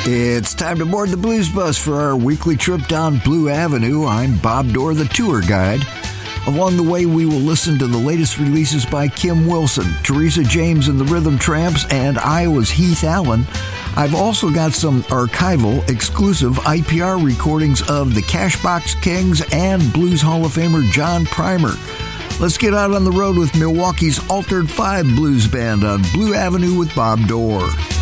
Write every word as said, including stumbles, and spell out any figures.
It's time to board the Blues Bus for our weekly trip down Blue Avenue. I'm Bob Dorr, the tour guide. Along the way, we will listen to the latest releases by Kim Wilson, Teresa James and the Rhythm Tramps, and Iowa's Heath Allen. I've also got some archival, exclusive I P R recordings of the Cashbox Kings and Blues Hall of Famer John Primer. Let's get out on the road with Milwaukee's Altered Five Blues Band on Blue Avenue with Bob Dorr.